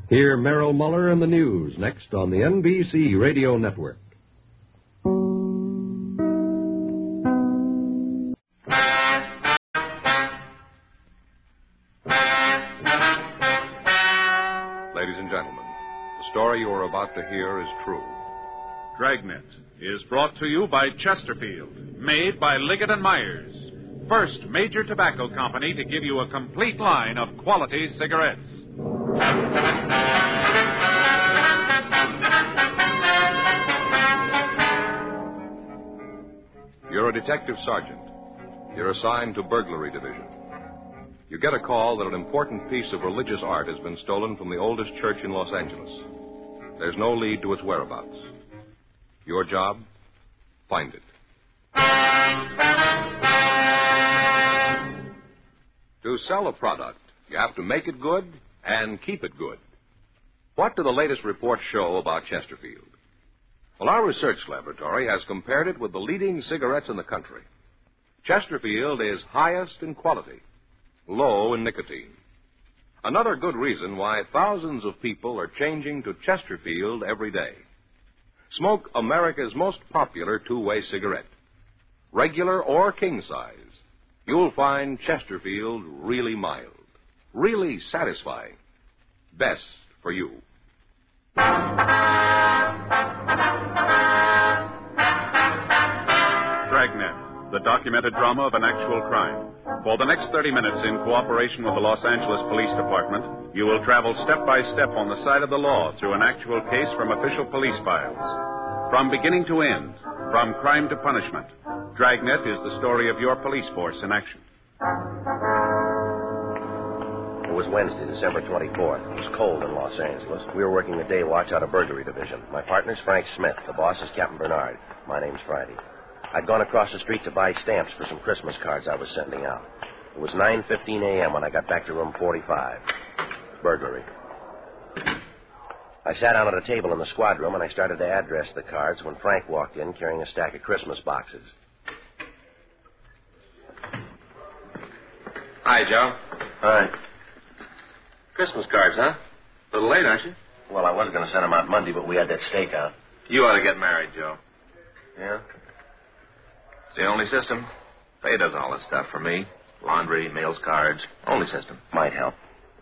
Hear Merrill Muller and the news next on the NBC Radio Network. Ladies and gentlemen, the story you are about to hear is true. Dragnet is brought to you by Chesterfield, made by Liggett & Myers, first major tobacco company to give you a complete line of quality cigarettes. You're a detective sergeant. You're assigned to burglary division. You get a call that an important piece of religious art has been stolen from the oldest church in Los Angeles. There's no lead to its whereabouts. Your job? Find it. To sell a product, you have to make it good and keep it good. What do the latest reports show about Chesterfield? Well, our research laboratory has compared it with the leading cigarettes in the country. Chesterfield is highest in quality, low in nicotine. Another good reason why thousands of people are changing to Chesterfield every day. Smoke America's most popular two-way cigarette. Regular or king size, you'll find Chesterfield really mild, really satisfying. Best for you. Dragnet, the documented drama of an actual crime. For the next 30 minutes, in cooperation with the Los Angeles Police Department, you will travel step by step on the side of the law through an actual case from official police files. From beginning to end, from crime to punishment, Dragnet is the story of your police force in action. It was Wednesday, December 24th. It was cold in Los Angeles. We were working the day watch out of burglary division. My partner's Frank Smith. The boss is Captain Bernard. My name's Friday. I'd gone across the street to buy stamps for some Christmas cards I was sending out. It was 9:15 a.m. when I got back to room 45. Burglary. I sat down at a table in the squad room and I started to address the cards when Frank walked in carrying a stack of Christmas boxes. Hi, Joe. Hi. Christmas cards, huh? A little late, aren't you? Well, I was going to send them out Monday, but we had that stakeout. You ought to get married, Joe. Yeah? It's the only system. Faye does all this stuff for me. Laundry, mails, cards. Only system. Might help.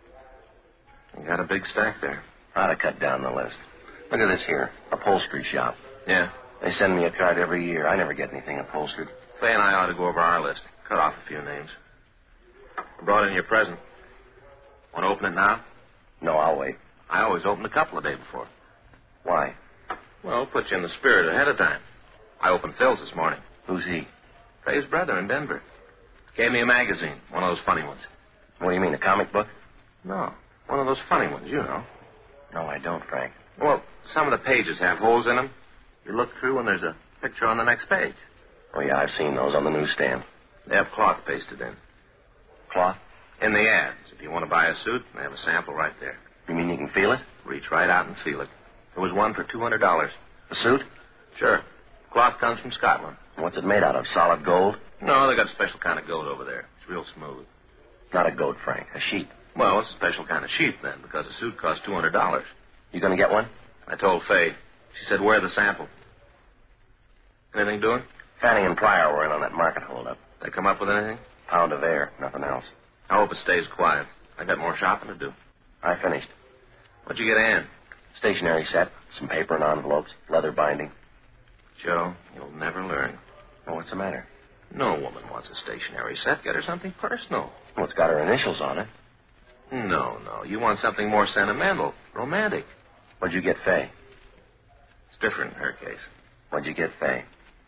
You got a big stack there. Ought to cut down the list. Look at this here. Upholstery shop. Yeah? They send me a card every year. I never get anything upholstered. Faye and I ought to go over our list. Cut off a few names. I brought in your present. Want to open it now? No, I'll wait. I always open a couple a day before. Why? Well, put you in the spirit ahead of time. I opened Phil's this morning. Who's he? Faye's brother in Denver. Gave me a magazine, one of those funny ones. What do you mean, a comic book? No, one of those funny ones, you know. No, I don't, Frank. Well, some of the pages have holes in them. You look through and there's a picture on the next page. Oh, yeah, I've seen those on the newsstand. They have cloth pasted in. Cloth? In the ads. If you want to buy a suit, they have a sample right there. You mean you can feel it? Reach right out and feel it. There was one for $200. A suit? Sure. Cloth comes from Scotland. What's it made out of? Solid gold? No, they got a special kind of goat over there. It's real smooth. Not a goat, Frank. A sheep. Well, it's a special kind of sheep, then, because a suit costs $200. You going to get one? I told Faye. She said, wear the sample. Anything doing? Fanning and Pryor were in on that market holdup. They come up with anything? Pound of air. Nothing else. I hope it stays quiet. I got more shopping to do. I finished. What'd you get, Ann? Stationery set. Some paper and envelopes. Leather binding. Joe, you'll never learn. Well, what's the matter? No woman wants a stationery set. Get her something personal. Well, it's got her initials on it. No. You want something more sentimental, romantic. What'd you get Faye? It's different in her case. What'd you get Faye?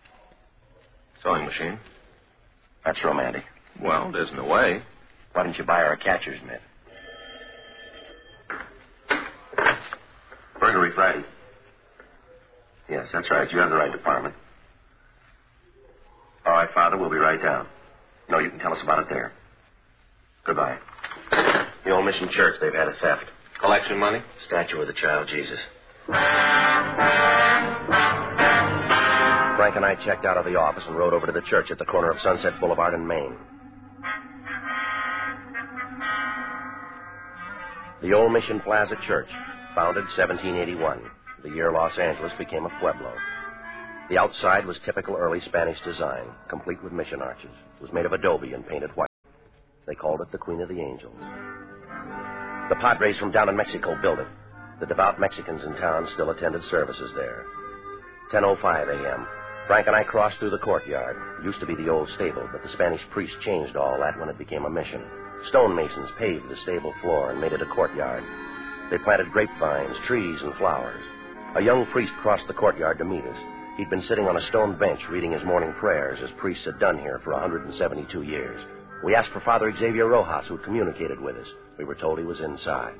Sewing machine. That's romantic. Well, it isn't a way. Why didn't you buy her a catcher's mitt? Burglary Friday. Yes, that's right. You have the right department. All right, Father, we'll be right down. No, you can tell us about it there. Goodbye. The old mission church, they've had a theft. Collection money? Statue of the child Jesus. Frank and I checked out of the office and rode over to the church at the corner of Sunset Boulevard and Main. The old Mission Plaza Church, founded 1781, the year Los Angeles became a pueblo. The outside was typical early Spanish design, complete with mission arches. It was made of adobe and painted white. They called it the Queen of the Angels. The Padres from down in Mexico built it. The devout Mexicans in town still attended services there. 10:05 a.m. Frank and I crossed through the courtyard. It used to be the old stable, but the Spanish priest changed all that when it became a mission. Stonemasons paved the stable floor and made it a courtyard. They planted grapevines, trees, and flowers. A young priest crossed the courtyard to meet us. He'd been sitting on a stone bench reading his morning prayers, as priests had done here for 172 years. We asked for Father Xavier Rojas, who had communicated with us. We were told he was inside.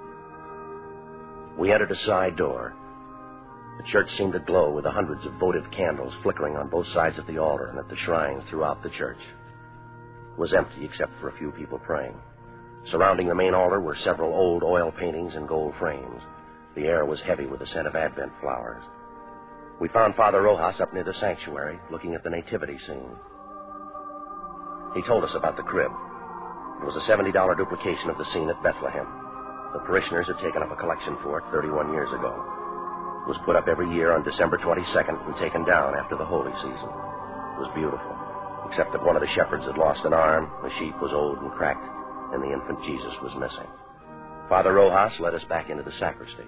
We entered a side door. The church seemed to glow with the hundreds of votive candles flickering on both sides of the altar and at the shrines throughout the church. It was empty except for a few people praying. Surrounding the main altar were several old oil paintings in gold frames. The air was heavy with the scent of Advent flowers. We found Father Rojas up near the sanctuary, looking at the nativity scene. He told us about the crib. It was a $70 duplication of the scene at Bethlehem. The parishioners had taken up a collection for it 31 years ago. It was put up every year on December 22nd and taken down after the holy season. It was beautiful, except that one of the shepherds had lost an arm, the sheep was old and cracked, and the infant Jesus was missing. Father Rojas led us back into the sacristy.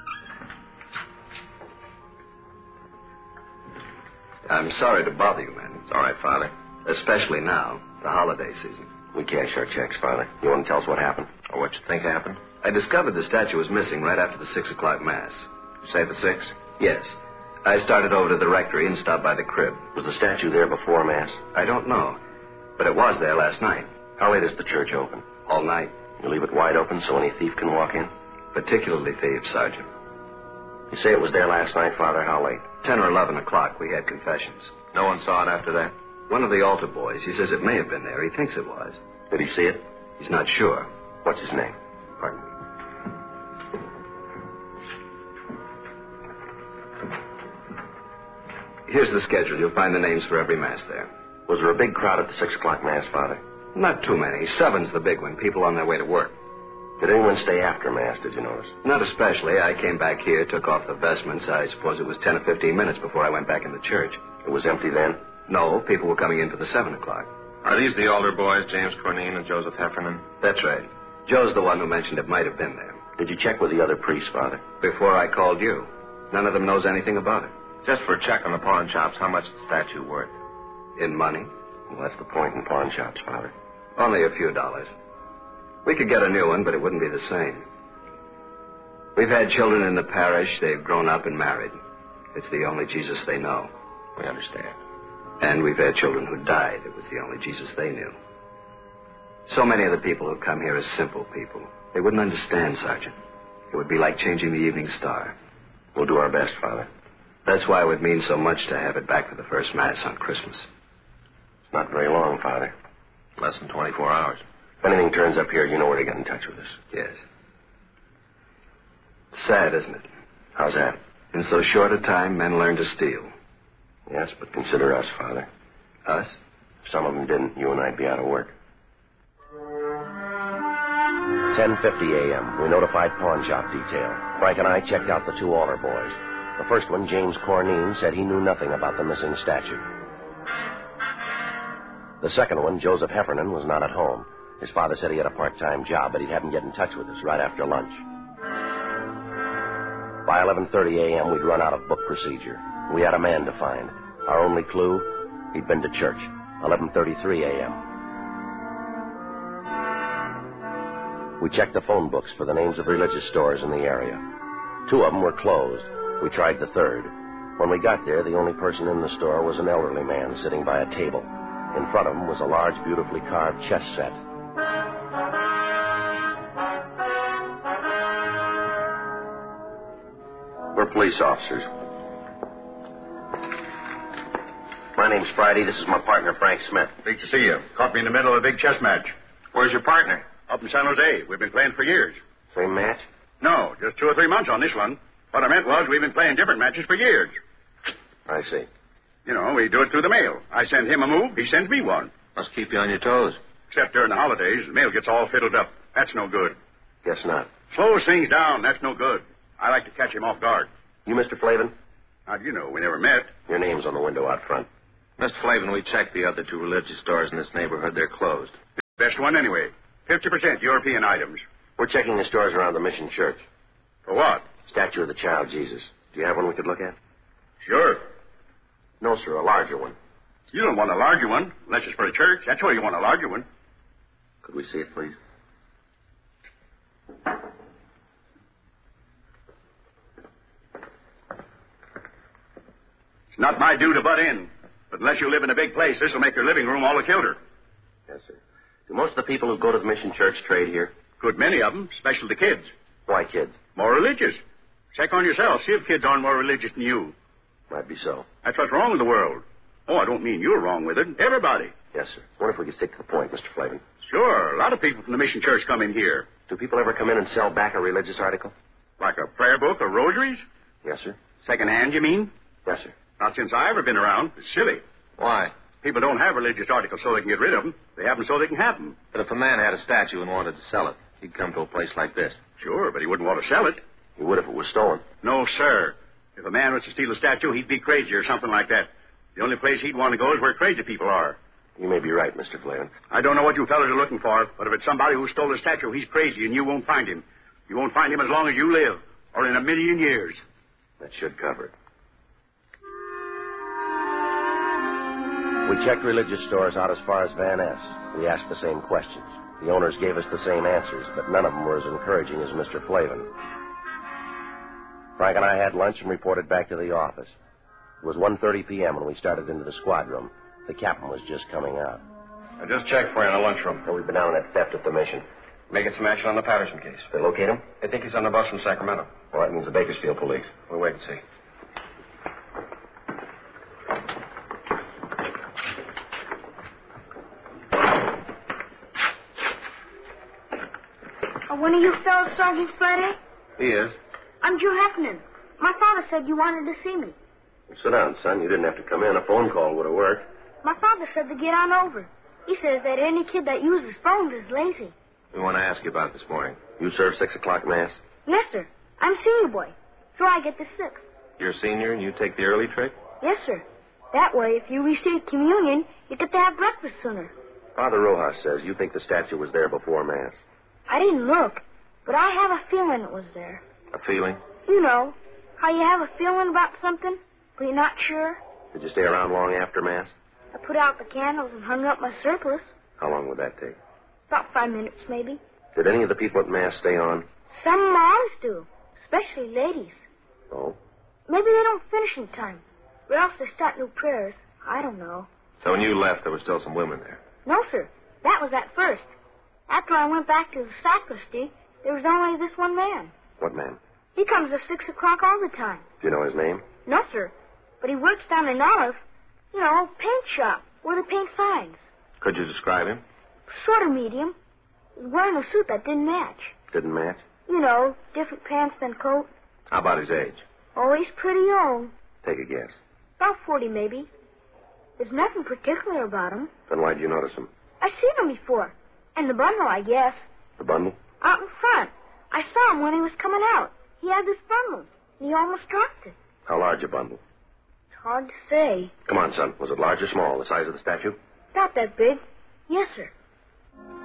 I'm sorry to bother you, man. It's all right, Father. Especially now, the holiday season. We cash our checks, Father. You want to tell us what happened? Or what you think happened? I discovered the statue was missing right after the 6 o'clock Mass. You say the 6? Yes. I started over to the rectory and stopped by the crib. Was the statue there before Mass? I don't know, but it was there last night. How late is the church open? All night. You leave it wide open so any thief can walk in? Particularly thieves, Sergeant. You say it was there last night, Father. How late? 10 or 11 o'clock, we had confessions. No one saw it after that? One of the altar boys, he says it may have been there. He thinks it was. Did he see it? He's not sure. What's his name? Pardon me. Here's the schedule. You'll find the names for every Mass there. Was there a big crowd at the 6 o'clock Mass, Father? Not too many. 7's the big one. People on their way to work. Did anyone stay after Mass, did you notice? Not especially. I came back here, took off the vestments. I suppose it was 10 or 15 minutes before I went back into church. It was empty then? No, people were coming in for the 7 o'clock. Are these the altar boys, James Cornine and Joseph Heffernan? That's right. Joe's the one who mentioned it might have been there. Did you check with the other priests, Father? Before I called you. None of them knows anything about it. Just for a check on the pawn shops, how much is the statue worth? In money? Well, that's the point in pawn shops, Father. Only a few dollars. We could get a new one, but it wouldn't be the same. We've had children in the parish. They've grown up and married. It's the only Jesus they know. We understand. And we've had children who died. It was the only Jesus they knew. So many of the people who come here are simple people. They wouldn't understand, Sergeant. It would be like changing the evening star. We'll do our best, Father. That's why it would mean so much to have it back for the first Mass on Christmas. It's not very long, Father. Less than 24 hours. If anything turns up here, you know where to get in touch with us. Yes. Sad, isn't it? How's that? In so short a time, men learn to steal. Yes, but consider us, Father. Us? If some of them didn't, you and I'd be out of work. 10:50 a.m. We notified pawn shop detail. Frank and I checked out the two altar boys. The first one, James Cornine, said he knew nothing about the missing statue. The second one, Joseph Heffernan, was not at home. His father said he had a part-time job, but he'd have him get in touch with us right after lunch. By 11:30 a.m., we'd run out of book procedure. We had a man to find. Our only clue, he'd been to church. 11:33 a.m. We checked the phone books for the names of religious stores in the area. 2 of them were closed. We tried the third. When we got there, the only person in the store was an elderly man sitting by a table. In front of him was a large, beautifully carved chess set. We're police officers. My name's Friday. This is my partner, Frank Smith. Great to see you. Caught me in the middle of a big chess match. Where's your partner? Up in San Jose. We've been playing for years. Same match? No, just 2 or 3 months on this one. What I meant was we've been playing different matches for years. I see. You know, we do it through the mail. I send him a move, he sends me one. Must keep you on your toes. Except during the holidays, the mail gets all fiddled up. That's no good. Guess not. Slows things down. That's no good. I like to catch him off guard. You Mr. Flavin? How do you know? We never met. Your name's on the window out front. Mr. Flavin, we checked the other 2 religious stores in this neighborhood. They're closed. Best one anyway. 50% European items. We're checking the stores around the Mission Church. For what? Statue of the Child Jesus. Do you have one we could look at? Sure. No, sir, a larger one. You don't want a larger one, unless it's for a church. That's why you want a larger one. Could we see it, please? It's not my due to butt in. But unless you live in a big place, this will make your living room all the kilter. Yes, sir. Do most of the people who go to the Mission Church trade here? Good many of them, especially the kids. Why kids? More religious. Check on yourself. See if kids aren't more religious than you. Might be so. That's what's wrong with the world. Oh, I don't mean you're wrong with it. Everybody. Yes, sir. Wonder if we could stick to the point, Mr. Flavin. Sure. A lot of people from the Mission Church come in here. Do people ever come in and sell back a religious article? Like a prayer book or rosaries? Yes, sir. Second hand, you mean? Yes, sir. Not since I ever been around. It's silly. Why? People don't have religious articles so they can get rid of them. They have them so they can have them. But if a man had a statue and wanted to sell it, he'd come to a place like this. Sure, but he wouldn't want to sell it. He would if it was stolen. No, sir. If a man was to steal a statue, he'd be crazy or something like that. The only place he'd want to go is where crazy people are. You may be right, Mr. Flavin. I don't know what you fellas are looking for, but if it's somebody who stole a statue, he's crazy and you won't find him. You won't find him as long as you live, or in a million years. That should cover it. We checked religious stores out as far as Van Ness. We asked the same questions. The owners gave us the same answers, but none of them were as encouraging as Mr. Flavin. Frank and I had lunch and reported back to the office. It was 1:30 p.m. when we started into the squad room. The captain was just coming out. I just checked for you in the lunchroom. So we've been down on that theft at the mission. Making some action on the Patterson case. They locate him? I think he's on the bus from Sacramento. Well, that means the Bakersfield police. We'll wait and see. Are one of you fellows Sergeant Friday? He is. I'm Joe Heffernan. My father said you wanted to see me. Well, sit down, son. You didn't have to come in. A phone call would have worked. My father said to get on over. He says that any kid that uses phones is lazy. We want to ask you about it this morning. You serve 6 o'clock mass? Yes, sir. I'm senior boy, so I get the 6th. You're a senior and you take the early trick? Yes, sir. That way, if you receive communion, you get to have breakfast sooner. Father Rojas says you think the statue was there before mass. I didn't look, but I have a feeling it was there. A feeling? You know, how you have a feeling about something, but you're not sure. Did you stay around long after mass? I put out the candles and hung up my surplice. How long would that take? About 5 minutes, maybe. Did any of the people at mass stay on? Some moms do, especially ladies. Oh? Maybe they don't finish in time, or else they start new prayers. I don't know. So when you left, there were still some women there? No, sir. That was at first. After I went back to the sacristy, there was only this one man. What man? He comes at 6 o'clock all the time. Do you know his name? No, sir. But he works down in Olive, paint shop, where they paint signs. Could you describe him? Sort of medium. He was wearing a suit that didn't match. Didn't match? Different pants than coat. How about his age? Oh, he's pretty young. Take a guess. About 40, maybe. There's nothing particular about him. Then why'd you notice him? I've seen him before. And the bundle, I guess. The bundle? Out in front. I saw him when he was coming out. He had this bundle, and he almost dropped it. How large a bundle? It's hard to say. Come on, son. Was it large or small? The size of the statue? Not that big. Yes, sir.